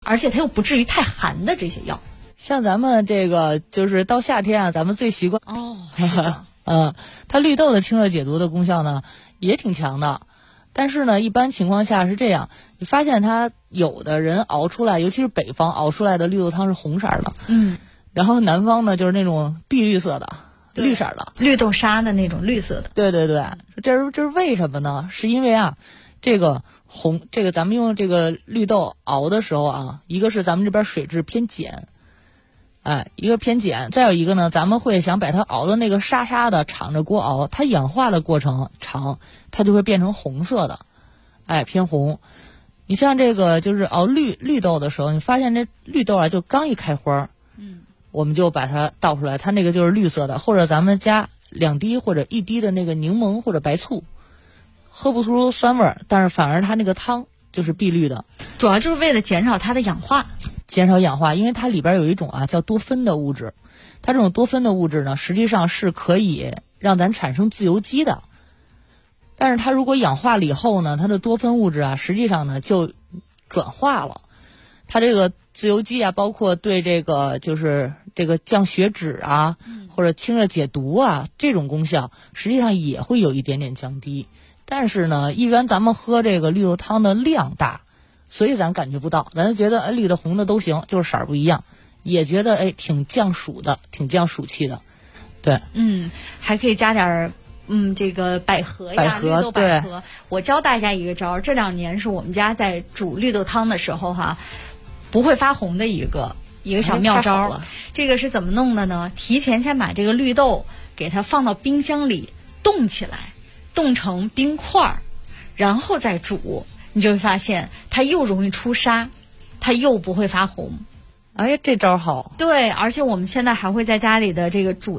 而且它又不至于太寒的这些药。 像咱们这个就是到夏天啊，咱们最习惯它绿豆的清热解毒的功效呢也挺强的。但是呢，一般情况下是这样，你发现它有的人熬出来，尤其是北方熬出来的绿豆汤是红色的，然后南方呢就是那种碧绿色的、绿色的绿豆沙的那种绿色的。 对对对，这是为什么呢？是因为啊，这个咱们用这个绿豆熬的时候啊，一个是咱们这边水质偏碱。一个偏碱，再有一个呢，咱们会想把它熬的那个沙沙的，敞着锅熬，它氧化的过程长，它就会变成红色的，偏红。你像这个就是熬绿豆的时候，你发现这绿豆啊，就刚一开花，我们就把它倒出来，它那个就是绿色的，或者咱们加2滴或者1滴的那个柠檬或者白醋，喝不出酸味儿，但是反而它那个汤就是碧绿的， 主要就是为了减少它的氧化。 减少氧化，因为它里边有一种叫多酚的物质，它这种多酚的物质呢，实际上是可以让咱产生自由基的。但是它如果氧化了以后呢，它的多酚物质实际上呢就转化了。它这个自由基包括对这个就是这个降血脂或者清热解毒这种功效，实际上也会有一点点降低。但是呢，一般咱们喝这个绿豆汤的量大，所以咱感觉不到，咱就觉得绿的红的都行，就是色儿不一样，也觉得挺降暑的，挺降暑气的。对， 还可以加点这个百合呀，绿豆百合。我教大家一个招，这2年是我们家在煮绿豆汤的时候不会发红的一个小妙招。这个是怎么弄的呢？提前先把这个绿豆给它放到冰箱里冻起来，冻成冰块，然后再煮。你就会发现它又容易出沙，它又不会发红。 这招好。 对，而且我们现在还会在家里的这个煮